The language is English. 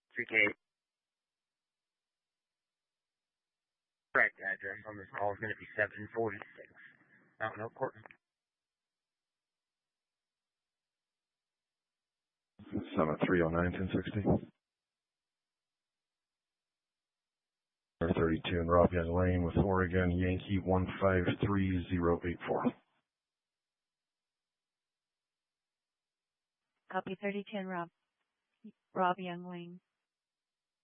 3K. Correct address on this call is going to be 746 Mountain Oak Court. 7309-1060. 32 in Rob Young Lane with Oregon Yankee 153084. Copy 32 in Rob Young Lane.